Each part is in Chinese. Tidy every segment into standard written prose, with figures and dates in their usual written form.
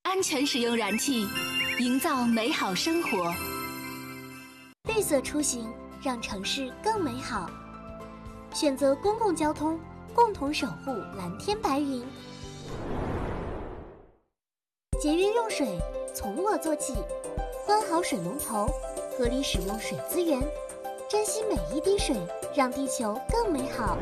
安全使用燃气，营造美好生活。 绿色出行，让城市更美好。选择公共交通，共同守护蓝天白云。节约用水，从我做起，关好水龙头，合理使用水资源，珍惜每一滴水，让地球更美好。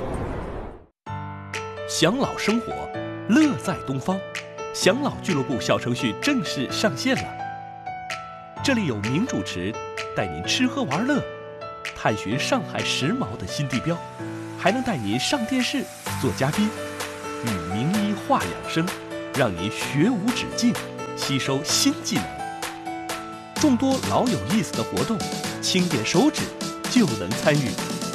享老生活，乐在东方。享老俱乐部小程序正式上线了，这里有名主持带您吃喝玩乐，探寻上海时髦的新地标，还能带您上电视做嘉宾，与名医话养生，让您学无止境，吸收新技能。众多老有意思的活动，轻点手指就能参与，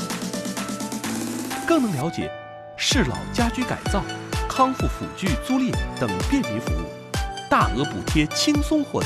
更能了解适老家居改造、康复辅具租赁等便民服务，大额补贴轻松获得。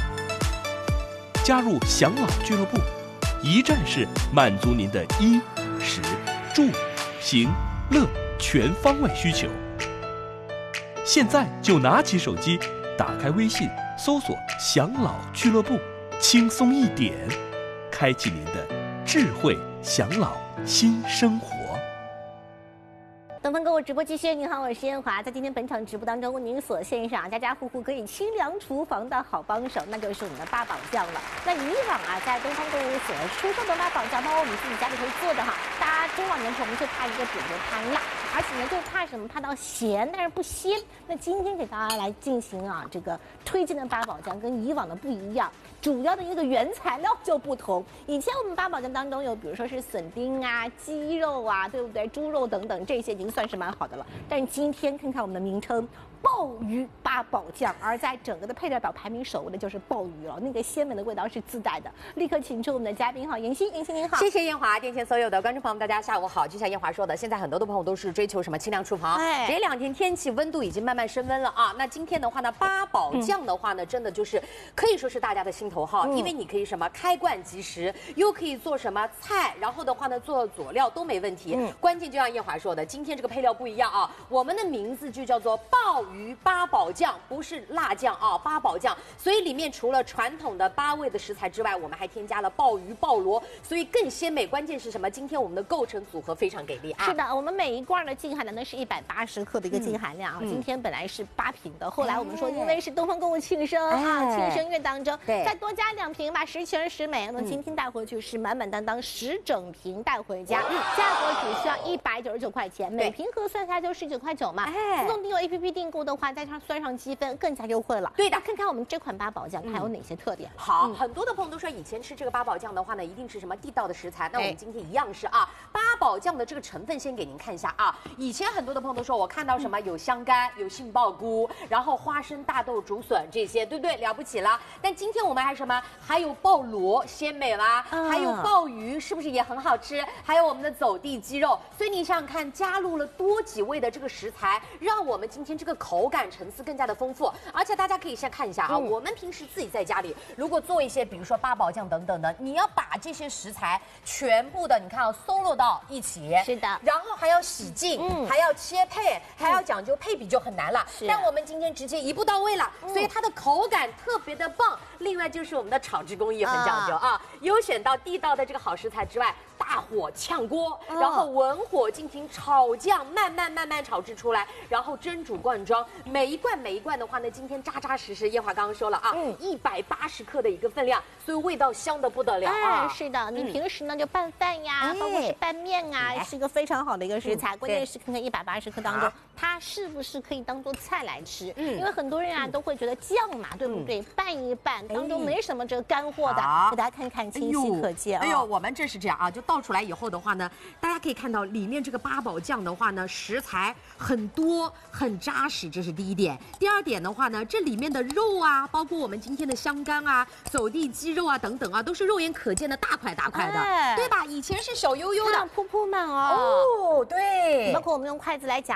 加入享老俱乐部，一站式满足您的衣、食、住、行、乐全方位需求。现在就拿起手机，打开微信，搜索“享老俱乐部”，轻松一点，开启您的智慧享老新生活。 东方购物直播继续，您好，我是燕华。在今天本场直播当中，为您所献上家家户户可以清凉厨房的好帮手，那就是我们的八宝酱了。那以往啊，在东方购物所出售的八宝酱，包括我们自己家里头做的哈，大家中老年朋友就怕一个点就怕辣，而且呢就怕什么？怕到咸，但是不鲜。那今天给大家来进行啊这个推荐的八宝酱跟以往的不一样。主要的一个原材料就不同。以前我们八宝酱当中有，比如说是笋丁啊、鸡肉啊，对不对？猪肉等等，这些已经算是蛮好的了。但是今天看看我们的名称。鲍鱼八宝酱，而在整个的配料表排名首位的就是鲍鱼了，那个鲜美的味道是自带的。立刻请出我们的嘉宾哈，妍希，妍希您好， 谢谢燕华，电前所有的观众朋友们，大家下午好。就像燕华说的，现在很多的朋友都是追求什么清凉厨房，这两天天气温度已经慢慢升温了啊。那今天的话呢，八宝酱的话呢，真的就是可以说是大家的心头好，因为你可以什么开罐即食，又可以做什么菜，然后的话呢做佐料都没问题。关键就像燕华说的，今天这个配料不一样啊，我们的名字就叫做鲍鱼八宝酱，不是辣酱啊，八宝酱。所以里面除了传统的8味的食材之外，我们还添加了鲍鱼、鲍螺，所以更鲜美。关键是什么？今天我们的构成组合非常给力啊！ 是的，我们每一罐的净含量呢是180克的一个净含量啊。今天本来是8瓶的，后来我们说因为是东方购物庆生啊，庆生月当中，再多加2瓶吧，10全10美。那今天带回去是满满当当10整瓶带回家，价格只需要199块钱，每瓶核算下来就19.9块嘛。自动订购 APP 订购的话，再算上积分更加优惠了。对的，看看我们这款八宝酱它有哪些特点。 好，很多的朋友都说以前吃这个八宝酱的话呢，一定是什么地道的食材。那我们今天一样是啊，八宝酱的这个成分先给您看一下啊。以前很多的朋友都说我看到什么有香干、有杏鲍菇，然后花生、大豆、竹笋这些，对不对？了不起了。但今天我们还什么？还有鲍螺，鲜美啦，还有鲍鱼，是不是也很好吃？还有我们的走地鸡肉。所以你想想看，加入了多几味的这个食材，让我们今天这个口感层次更加的丰富。而且大家可以先看一下啊，我们平时自己在家里如果做一些，比如说八宝酱等等的，你要把这些食材全部的你看啊收录到一起， 是的， 然后还要洗净，还要切配，还要讲究配比就很难了。但我们今天直接一步到位了，所以它的口感特别的棒。另外就是我们的炒制工艺很讲究啊，有选到地道的这个好食材之外，大火炝锅，然后文火进行炒酱，慢慢炒制出来，然后蒸煮灌装，每一罐的话呢，今天扎扎实实，燕华刚刚说了啊，180克的一个分量，所以味道香的不得了啊。 是的，你平时呢就拌饭呀，包括是拌面啊，是一个非常好的一个食材。关键是看看180克当中，它是不是可以当做菜来吃？因为很多人啊都会觉得酱嘛，对不对？拌一拌当中没什么这个干货的，给大家看看清晰可见。 哎呦，我们这是这样啊，就倒出来以后的话呢，大家可以看到里面这个八宝酱的话呢，食材很多很扎实，这是第一点。第二点的话呢，这里面的肉啊，包括我们今天的香干啊、走地鸡肉啊等等啊，都是肉眼可见的大块的，对吧？以前是小悠悠的， 扑扑满哦。 对， 包括我们用筷子来夹一夹，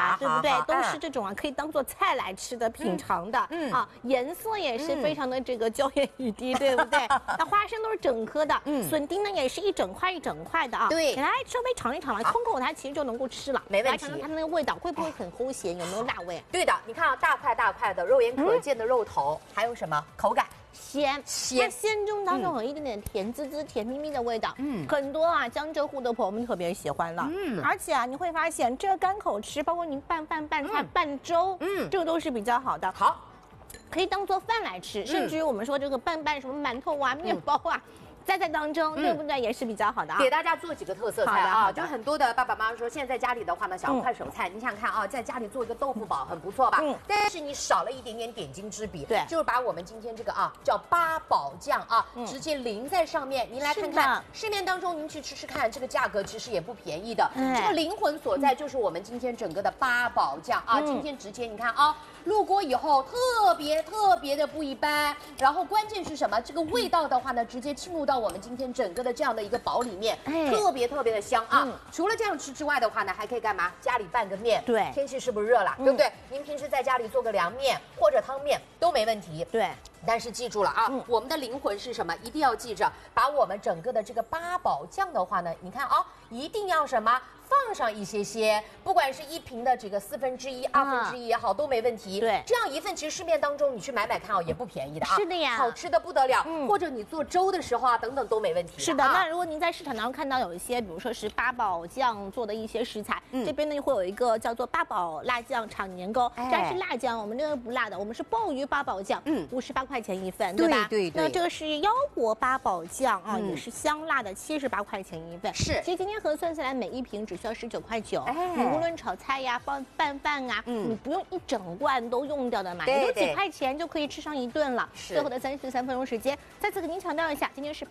啊，对不对？都是这种啊，可以当做菜来吃的、品尝的。啊，颜色也是非常的这个娇艳欲滴，对不对？那花生都是整颗的，笋丁呢也是一整块一整块的啊。 对， 给大家稍微尝一尝了，空口它其实就能够吃了， 没问题。 来尝尝它的那个味道会不会很齁咸，有没有辣味？ 对的，你看啊，大块大块的，肉眼可见的肉头，还有什么口感？ 鲜，它鲜中当中有一点点甜滋滋、甜蜜蜜的味道。很多啊江浙沪的朋友们特别喜欢了。而且啊，你会发现这个干口吃，包括您拌饭、拌菜、拌粥，这个都是比较好的。 好， 可以当做饭来吃，甚至于我们说这个拌什么馒头啊、面包啊。在当中，对不对？也是比较好的啊。 给大家做几个特色菜啊，就很多的爸爸妈妈说，现在在家里的话呢，想要快手菜，你想想看啊，在家里做一个豆腐煲很不错吧？但是你少了一点点点睛之笔， 对， 就是把我们今天这个啊叫八宝酱啊，直接淋在上面。您来看看市面当中，您去吃吃看，这个价格其实也不便宜的。这个灵魂所在就是我们今天整个的八宝酱啊，今天直接你看啊，入锅以后特别的不一般。然后关键是什么？这个味道的话呢，直接进入到我们今天整个的这样的一个煲里面，特别的香啊！除了这样吃之外的话呢，还可以干嘛？家里拌个面， 对， 天气是不是热了，对不对？您平时在家里做个凉面或者汤面都没问题， 对。 但是记住了啊，我们的灵魂是什么？一定要记着，把我们整个的这个八宝酱的话呢，你看啊，一定要什么？放上一些，不管是一瓶的这个1/4、2/1也好，都没问题。 对， 这样一份其实市面当中你去买看啊，也不便宜的啊。 是的呀， 好吃的不得了。或者你做粥的时候啊，等等都没问题。 是的，那如果您在市场当中看到有一些，比如说是八宝酱做的一些食材，这边呢会有一个叫做八宝辣酱炒年糕，这是辣酱，我们这个不辣的，我们是鲍鱼八宝酱，58块钱一份，对吧？对。那这个是腰果八宝酱啊，也是香辣的，78块钱一份。 是。 其实今天核算下来，每一瓶只需要19块9。你无论炒菜呀、拌饭啊，你不用一整罐都用掉的嘛，也就几块钱就可以吃上一顿了。最后的33分钟时间，再次给您强调一下，今天是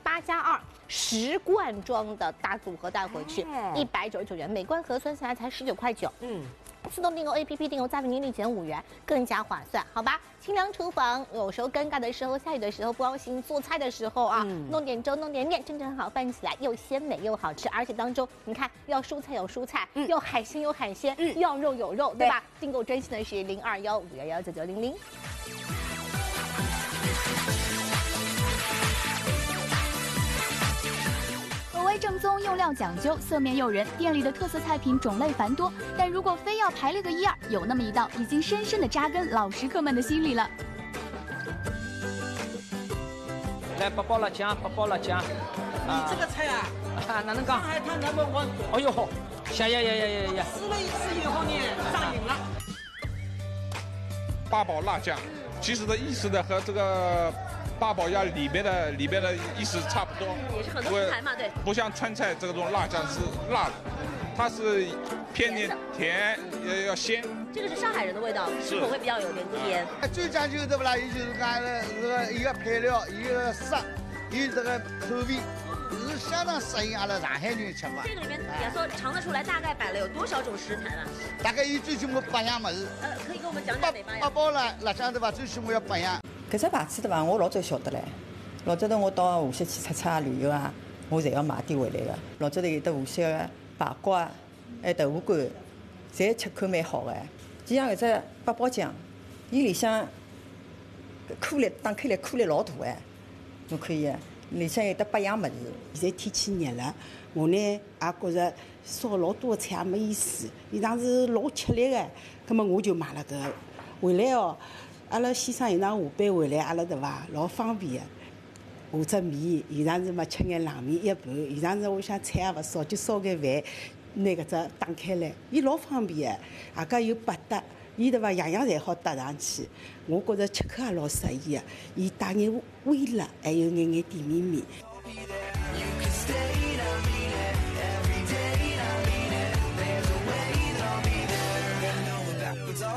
8+210罐装的大组合带回去，199元，每罐核算下来才19块9。自动订购 APP 订购再为您立减5元，更加划算，好吧？清凉厨房，有时候尴尬的时候、下雨的时候、不高兴做菜的时候啊，弄点粥、弄点面，正好拌起来，又鲜美又好吃，而且当中你看，要蔬菜有蔬菜，要海鲜有海鲜，要肉有肉，对吧？订购专线的是0215119900。 口味正宗，用料讲究，色面诱人，店里的特色菜品种类繁多。但如果非要排列个1、2，有那么一道已经深深地扎根老食客们的心里了。 来，八宝辣酱，八宝辣酱。 你这个菜啊， 哪能讲？ 上海滩1， 哎呦吼，呀！ 试了一次以后呢，上瘾了。 八宝辣酱，其实的意思呢和这个八宝鸭里边的意思差不多， 也是很多食材嘛，对。 不像川菜这种辣酱是辣的，它是偏点甜，要鲜。 这个是上海人的味道，吃口会比较有点甜。 最讲究的不啦，也就是讲这个一个配料，一个色，有这个口味，是相当适应阿拉上海人吃法。 这个里面也说尝得出来，大概摆了有多少种食材呢？ 大概有最起码8样么子。 可以给我们讲讲哪8样？ 八宝辣酱对吧？最起码要8样。 搿只牌子对伐？我老早晓得唻。老早头我到无锡去出差啊、旅游啊，我侪要买点回来个。老早头有的无锡个排骨啊，还豆腐干，侪吃口蛮好个。就像搿只八宝酱，伊里向颗粒打开来颗粒老大哎，侬可以，里向有得8样物事。 现在天气热了，我呢也觉着烧老多的菜也没意思，伊常是老吃力个，葛末我就买了搿回来哦。阿拉先生有趟下班回来，阿拉对伐，老方便个。下只面，有常是嘛吃眼冷面一盘，有常是我想菜也勿少，就烧眼饭，拿搿只打开来，伊老方便个，外加有百搭，伊对伐，样样侪好搭上去。我觉着吃客也老适意个，伊带眼微辣，还有眼点面面。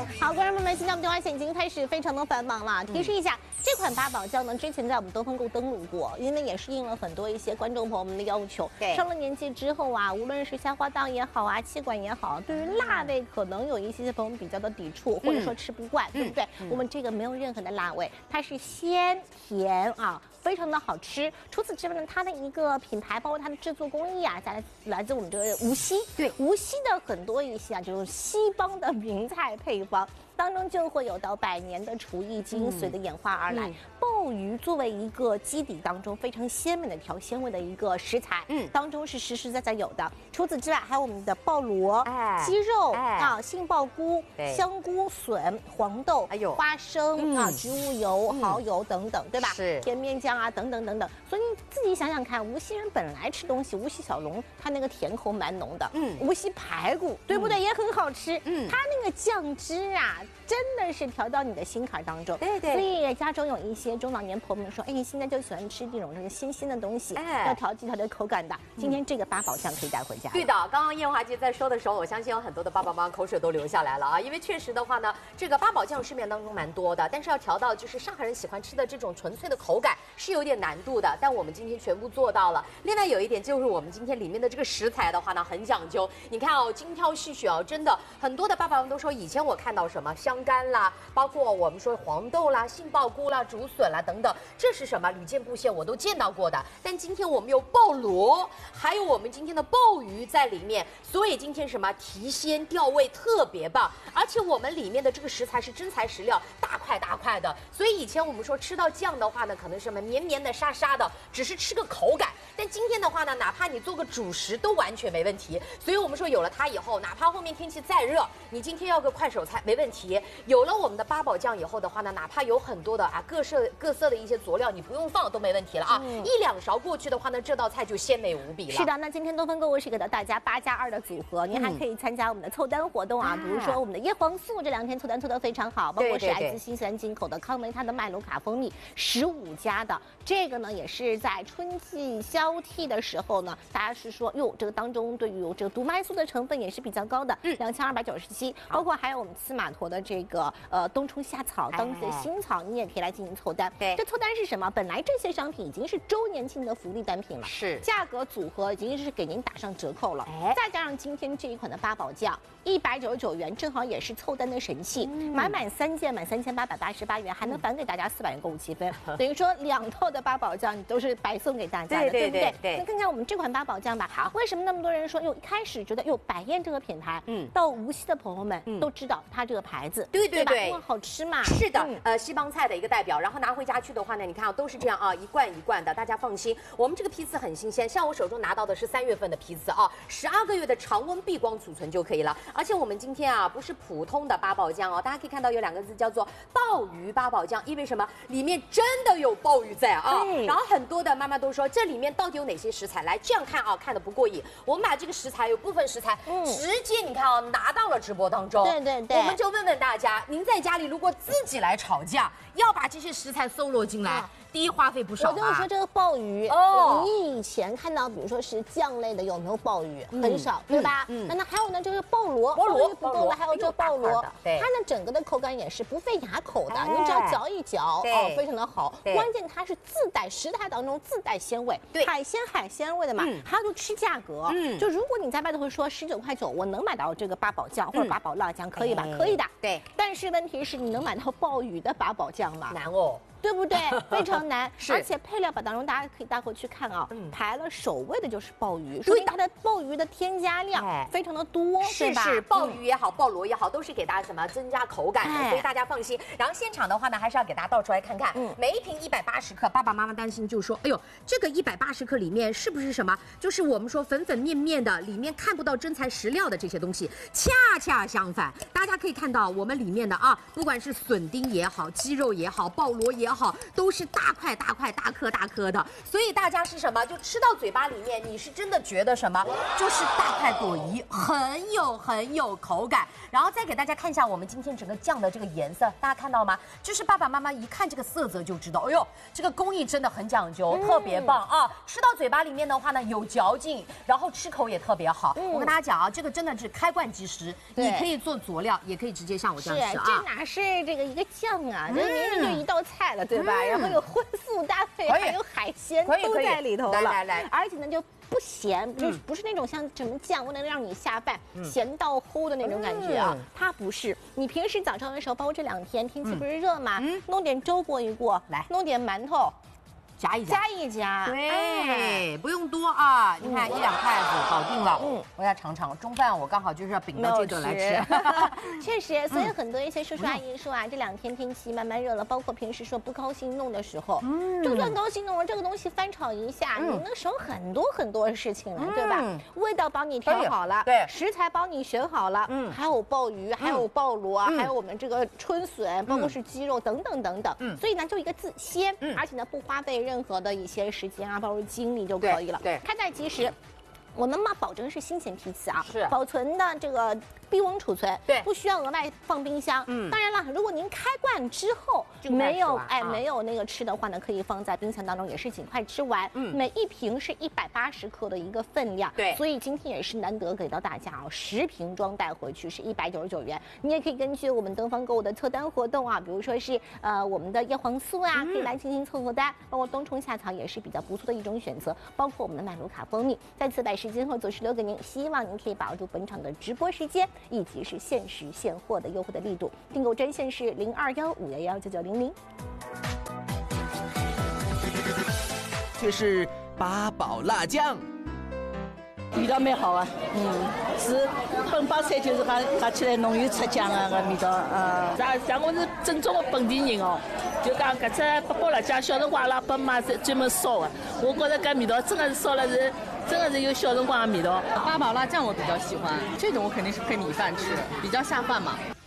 好，观众朋友们，现在我们电话线已经开始非常的繁忙了。提示一下，这款八宝酱呢，之前在我们东方购登录过，因为也是应了很多一些观众朋友们的要求。 对， 上了年纪之后啊，无论是消化道也好啊，气管也好，对于辣味可能有一些朋友们比较的抵触，或者说吃不惯，对不对？我们这个没有任何的辣味，它是鲜甜啊。非常的好吃。除此之外呢，它的一个品牌，包括它的制作工艺啊，来自我们这个无锡。对，无锡的很多一些啊，就是西方的名菜配方。当中就会有到100年的厨艺精髓的演化而来。鲍鱼作为一个基底当中非常鲜美的调鲜味的一个食材，当中是实实在在有的。除此之外，还有我们的鲍螺、鸡肉啊、杏鲍菇、香菇、笋、黄豆、花生啊、植物油、蚝油等等，对吧？是甜面酱啊，等等等等。所以你自己想想看，无锡人本来吃东西，无锡小笼它那个甜口蛮浓的，无锡排骨对不对？也很好吃，它那个酱汁啊。真的是调到你的心坎当中，对对。所以家中有一些中老年朋友们说，哎，现在就喜欢吃这种新鲜的东西，要调剂它的口感的。今天这个八宝酱可以带回家。对的， 刚刚燕华姐在说的时候，我相信有很多的爸爸妈妈口水都流下来了啊，因为确实的话呢，这个八宝酱市面当中蛮多的，但是要调到就是上海人喜欢吃的这种纯粹的口感是有点难度的，但我们今天全部做到了。另外有一点就是我们今天里面的这个食材的话呢，很讲究。你看哦，精挑细选哦，真的很多的爸爸们都说，以前我看到什么香干啦，包括我们说黄豆啦、杏鲍菇啦、竹笋啦等等，这是什么屡见不鲜，我都见到过的。但今天我们有鲍螺，还有我们今天的鲍鱼在里面，所以今天什么提鲜调味特别棒，而且我们里面的这个食材是真材实料，大块大块的。所以以前我们说吃到酱的话呢，可能什么绵绵的、沙沙的，只是吃个口感。但今天的话呢，哪怕你做个主食都完全没问题。所以我们说有了它以后，哪怕后面天气再热，你今天要个快手菜没问题。有了我们的八宝酱以后的话呢，哪怕有很多的啊各色的一些佐料，你不用放都没问题了啊。1-2勺过去的话呢，这道菜就鲜美无比了。是的，那今天东方购物是给到大家8+2的组合，您还可以参加我们的凑单活动啊，比如说我们的叶黄素这2天凑单凑得非常好，包括是来自新西兰进口的康梅它的麦卢卡蜂蜜15加的，这个呢也是在春季交替的时候呢，大家是说哟，这个当中对于这个毒麦素的成分也是比较高的，2297，包括还有我们司马驼的这个冬虫夏草当季的新草，你也可以来进行凑单。对，这凑单是什么？本来这些商品已经是周年庆的福利单品了，是价格组合已经是给您打上折扣了，再加上今天这一款的八宝酱199元，正好也是凑单的神器，买满3件满3888元，还能返给大家400元购物积分，等于说2套的八宝酱你都是白送给大家的，对不对？那看看我们这款八宝酱吧。好，为什么那么多人说哟？一开始觉得哟，百宴这个品牌，到无锡的朋友们都知道它这个牌子，对吧？因为好吃嘛。是的，西帮菜的一个代表。然后拿回家去的话呢，你看啊，都是这样啊，一罐一罐的，大家放心。我们这个批次很新鲜，像我手中拿到的是3月份的批次啊，12个月的常温闭光储存就可以了。而且我们今天啊，不是普通的八宝酱哦，大家可以看到有2个字叫做鲍鱼八宝酱，意味什么？里面真的有鲍鱼在啊。然后很多的妈妈都说，这里面到底有哪些食材？来这样看啊，看得不过瘾。我们把这个食材有部分食材直接你看啊拿到了直播当中。对，我们就问问大家，您在家里如果自己来炒酱，要把这些食材搜罗进来，第一花费不少。我跟你说，这个鲍鱼，你以前看到，比如说是酱类的，有没有鲍鱼？很少，对吧？那还有呢，就是鲍螺，鲍鱼不够的，还有这鲍螺，它呢整个的口感也是不费牙口的，你只要嚼一嚼，非常的好。关键它是自带食材当中自带鲜味，海鲜味的嘛。还有就吃价格，就如果你在外头会说19块9，我能买到这个八宝酱或者八宝辣酱，可以吧？可以的。对，但是问题是你能买到鲍鱼的八宝酱吗？难哦。对不对？非常难，而且配料表当中大家可以带回去看啊，排了首位的就是鲍鱼，所以它的鲍鱼的添加量非常的多，是鲍鱼也好，鲍螺也好，都是给大家什么增加口感的，所以大家放心。然后现场的话呢，还是要给大家倒出来看看，每一瓶180克，爸爸妈妈担心就说，哎呦，这个180克里面是不是什么？就是我们说粉粉面面的，里面看不到真材实料的这些东西，恰恰相反，大家可以看到我们里面的啊，不管是笋丁也好，鸡肉也好，鲍螺也好。 别好，都是大块大块、大颗大颗的，所以大家是什么？就吃到嘴巴里面，你是真的觉得什么？就是大快朵颐，很有口感。然后再给大家看一下我们今天整个酱的这个颜色，大家看到吗？就是爸爸妈妈一看这个色泽就知道，哎呦，这个工艺真的很讲究，特别棒啊！吃到嘴巴里面的话呢，有嚼劲，然后吃口也特别好。我跟大家讲啊，这个真的是开罐即食，你可以做佐料，也可以直接像我这样吃啊。 这哪是这个一个酱啊，这明明就一道菜了，对吧？然后有荤素搭配，还有海鲜都在里头了。 来， 而且呢就不咸，不是那种像什么酱为了让你下饭咸到齁的那种感觉啊，它不是。你平时早上的时候，包括这2天天气不是热嘛，弄点粥过一过，来弄点馒头。夹一夹， 对，不用多啊，你看1-2筷子搞定了。我要尝尝，中饭我刚好就是要秉着这顿来吃。 确实，所以很多一些叔叔阿姨说啊，这2天天气慢慢热了，包括平时说不高兴弄的时候，就算高兴弄了这个东西翻炒一下，你能省很多事情了，对吧？味道帮你调好了， 对， 食材帮你选好了，还有鲍鱼，还有鲍螺，还有我们这个春笋，包括是鸡肉等等，所以呢就一个字鲜，而且呢不花费任何的一些时间啊，包括精力就可以了。 对， 开袋即食。我们嘛，保证是新鲜批次啊， 是保存的这个低温储存， 对， 不需要额外放冰箱。当然了，如果您开罐之后没有那个吃的话呢，可以放在冰箱当中，也是尽快吃完。每一瓶是180克的一个分量， 对， 所以今天也是难得给到大家啊，10瓶装带回去是199元。你也可以根据我们东方购物的特单活动啊，比如说是我们的叶黄素啊，可以来进行凑合单，包括冬虫夏草也是比较不错的一种选择，包括我们的麦卢卡蜂蜜，在此把时间后总是留给您，希望您可以把握住本场的直播时间，以及是限时现货的优惠的力度。订购专线是0215119900。 却是八宝辣酱， 味道蛮好啊，是本帮菜就是讲起来浓郁出酱啊个味道啊。像我是正宗的本地人哦，就讲搿只八宝辣酱，小辰光阿拉爸妈专门烧的，我觉得搿味道真的是烧了是。真的是有小辰光的味道。 八宝辣酱我比较喜欢，这种我肯定是配米饭吃，比较下饭嘛。